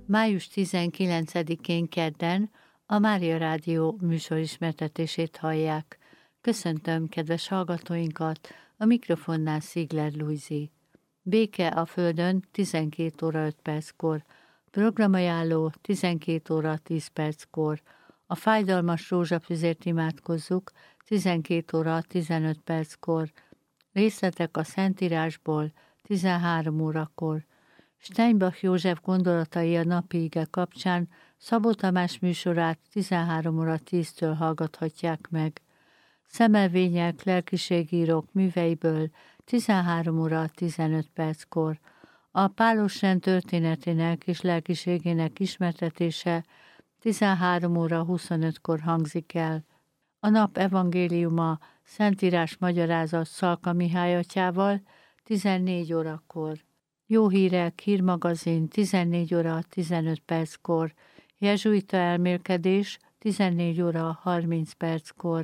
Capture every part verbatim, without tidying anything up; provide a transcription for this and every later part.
május tizenkilencedikén kedden a Mária Rádió műsorismertetését hallják. Köszöntöm kedves hallgatóinkat, a mikrofonnál Szigler Lujzi. Béke a Földön tizenkét óra öt perckor, programajánló tizenkét óra tíz perckor, a fájdalmas rózsafüzért imádkozzuk tizenkét óra tizenöt perckor, részletek a Szentírásból tizenhárom órakor, Steinbach József gondolatai a napi ige kapcsán Szabó Tamás műsorát tizenhárom óra tíztől hallgathatják meg. Szemelvények lelkiségírók műveiből tizenhárom óra tizenöt perckor. A Pálos rend történetének és lelkiségének ismertetése tizenhárom óra huszonötkor hangzik el. A nap evangéliuma Szentírás magyarázat Szalka Mihály atyával tizennégy órakor. Jó hírek, hírmagazin tizennégy óra tizenöt perckor, jezsuita elmélkedés tizennégy óra harminc perckor,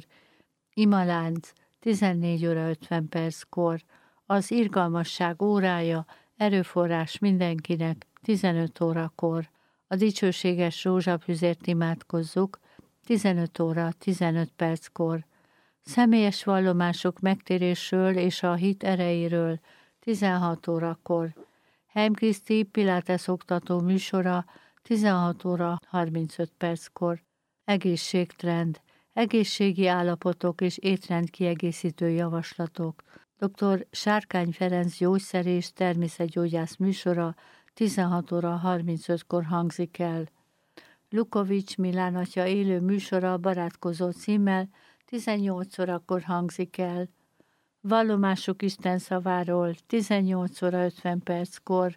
imalánc tizennégy óra ötven perckor, az irgalmasság órája, erőforrás mindenkinek tizenöt órakor, a dicsőséges rózsafüzért imádkozzuk tizenöt óra tizenöt perckor, személyes vallomások megtérésről és a hit erejéről tizenhat órakor, Heimkriszti Pilates oktató műsora tizenhat óra harmincöt perckor, egészségtrend, egészségi állapotok és étrend kiegészítő javaslatok, dr. Sárkány Ferenc gyógyszer és természetgyógyász műsora tizenhat óra harmincötkor hangzik el. Lukovics Milán atya élő műsora barátkozó címmel tizennyolc órakor hangzik el. Vallomások Isten szaváról tizennyolc óra ötven perckor.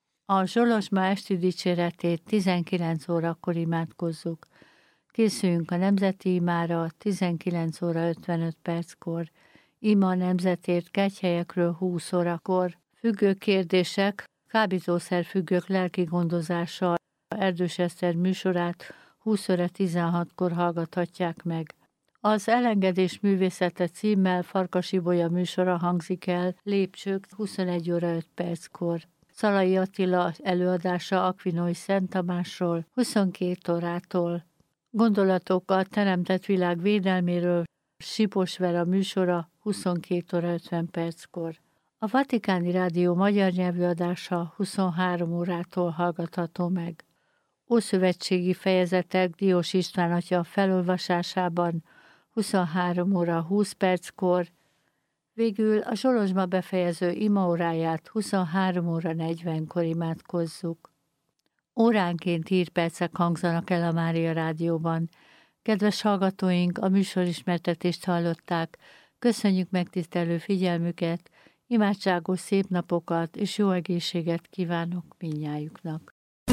A Zsolozsma esti dicséretét tizenkilenc órakor imádkozzuk. Készüljünk a nemzeti imára tizenkilenc óra ötvenöt perckor. Ima nemzetért kegyhelyekről húsz órakor. Függő kérdések, kábítószer függők lelki gondozása Erdős Eszter műsorát húsz óra tizenhatkor hallgathatják meg. Az Elengedés művészete címmel Farkas Ibolya műsora hangzik el, lépcsők huszonegy óra öt perckor. Szalai Attila előadása Akvinói Szent Tamásról huszonkét órától. Gondolatok a teremtett világ védelméről, Sipos Vera műsora huszonkét óra ötven perckor. A Vatikáni Rádió magyar nyelvű adása huszonhárom órától hallgatható meg. Ószövetségi fejezetek Diós István atya felolvasásában huszonhárom óra húsz perckor, végül a Zsolozsma befejező imaóráját huszonhárom óra negyvenkor imádkozzuk. Óránként hírpercek hangzanak el a Mária Rádióban. Kedves hallgatóink, a műsorismertetést hallották. Köszönjük megtisztelő figyelmüket, imádságos szép napokat és jó egészséget kívánok mindnyájuknak.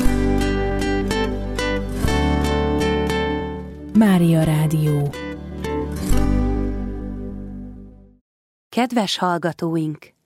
Mária Rádió. Kedves hallgatóink!